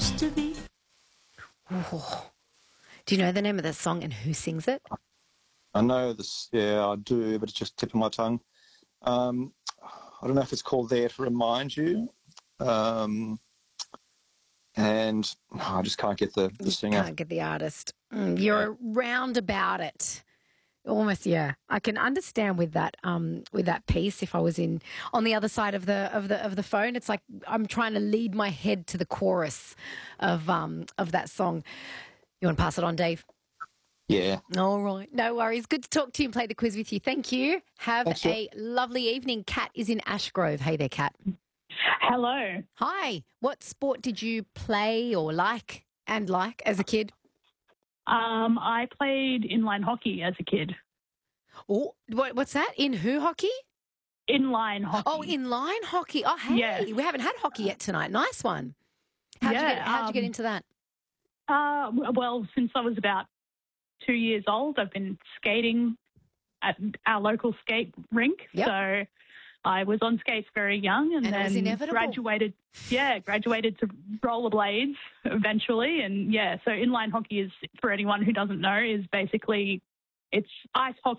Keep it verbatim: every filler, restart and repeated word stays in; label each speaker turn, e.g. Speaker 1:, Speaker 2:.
Speaker 1: used to be.
Speaker 2: Oh. Do you know the name of the song and who sings it?
Speaker 3: I know this, yeah, I do, but it's just tipping my tongue. Um, I don't know if it's called There to Remind You. Um, and oh, I just can't get the, the
Speaker 2: You
Speaker 3: singer.
Speaker 2: can't get the artist. Mm, you're round about it. Almost, yeah. I can understand with that, um, with that piece. If I was in on the other side of the of the of the phone, it's like I'm trying to lead my head to the chorus of um of that song. You want to pass it on, Dave?
Speaker 3: Yeah.
Speaker 2: All right. No worries. Good to talk to you and play the quiz with you. Thank you. Have
Speaker 3: Thanks,
Speaker 2: a lovely evening. Kat is in Ashgrove. Hey there, Kat.
Speaker 4: Hello.
Speaker 2: Hi. What sport did you play or like and like as a kid?
Speaker 4: Um, I played inline hockey as a kid.
Speaker 2: Oh, what, what's that? In who hockey?
Speaker 4: Inline hockey.
Speaker 2: Oh, inline hockey. Oh, hey,
Speaker 4: Yes.
Speaker 2: we haven't had hockey yet tonight. Nice one. How'd, you,
Speaker 4: Yeah,
Speaker 2: get, how'd you get
Speaker 4: um,
Speaker 2: into that?
Speaker 4: Uh, well, since I was about two years old, I've been skating at our local skate rink.
Speaker 2: Yep.
Speaker 4: So I was on skates very young, and,
Speaker 2: And it
Speaker 4: then
Speaker 2: was inevitable.
Speaker 4: graduated. Yeah, graduated to rollerblades eventually, and yeah. So inline hockey is, for anyone who doesn't know, is basically it's ice hockey